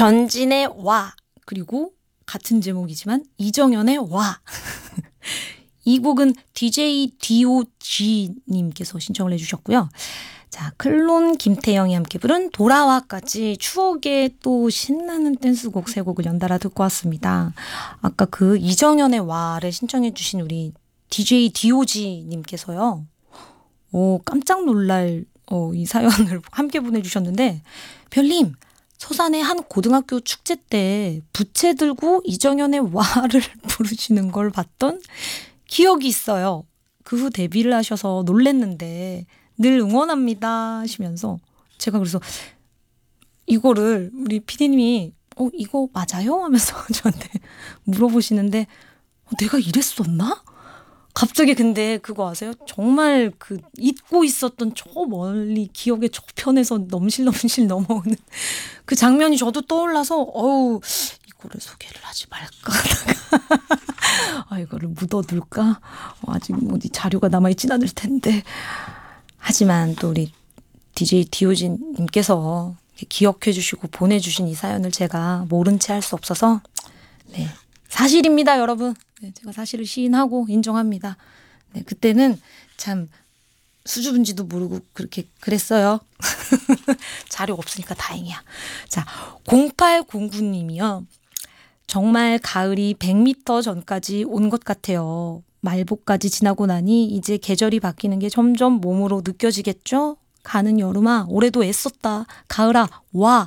전진의 와, 그리고 같은 제목이지만 이정현의 와. 이 곡은 DJ DOG님께서 신청을 해주셨고요. 자, 클론 김태영이 함께 부른 돌아와까지 추억의 또 신나는 댄스곡 세 곡을 연달아 듣고 왔습니다. 아까 그 이정현의 와를 신청해 주신 우리 DJ DOG님께서요. 깜짝 놀랄 이 사연을 함께 보내주셨는데, 별님, 서산의 한 고등학교 축제 때 부채 들고 이정현의 와를 부르시는 걸 봤던 기억이 있어요. 그 후 데뷔를 하셔서 놀랬는데 늘 응원합니다 하시면서, 제가 그래서 이거를 우리 PD님이 이거 맞아요? 하면서 저한테 물어보시는데 내가 이랬었나? 갑자기 근데 그거 아세요? 정말 그 잊고 있었던 저 멀리 기억의 저편에서 넘실넘실 넘어오는 그 장면이 저도 떠올라서 이거를 소개를 하지 말까 하다가 이거를 묻어둘까? 아직 어디 자료가 남아있진 않을 텐데. 하지만 또 우리 DJ 디오진님께서 기억해 주시고 보내주신 이 사연을 제가 모른 채 할 수 없어서, 네, 사실입니다, 여러분. 네, 제가 사실을 시인하고 인정합니다. 네, 그때는 참 수줍은지도 모르고 그렇게 그랬어요. 자료 없으니까 다행이야. 자, 0809님이요. 정말 가을이 100m 전까지 온 것 같아요. 말복까지 지나고 나니 이제 계절이 바뀌는 게 점점 몸으로 느껴지겠죠? 가는 여름아, 올해도 애썼다. 가을아, 와.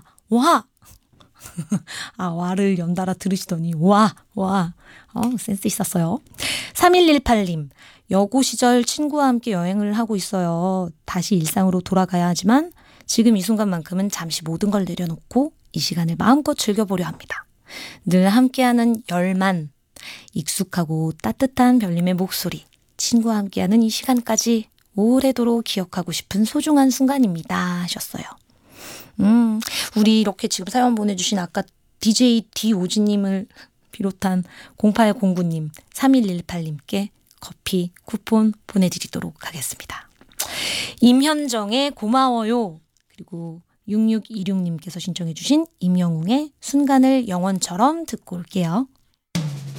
와를 연달아 들으시더니 와. 센스 있었어요. 3118님, 여고 시절 친구와 함께 여행을 하고 있어요. 다시 일상으로 돌아가야 하지만 지금 이 순간만큼은 잠시 모든 걸 내려놓고 이 시간을 마음껏 즐겨보려 합니다. 늘 함께하는 열만, 익숙하고 따뜻한 별님의 목소리, 친구와 함께하는 이 시간까지 오래도록 기억하고 싶은 소중한 순간입니다 하셨어요. 우리 이렇게 지금 사연 보내주신 아까 DJ DOG님을 비롯한 0809님, 3118님께 커피 쿠폰 보내드리도록 하겠습니다. 임현정의 고마워요. 그리고 6626님께서 신청해 주신 임영웅의 순간을 영원처럼 듣고 올게요.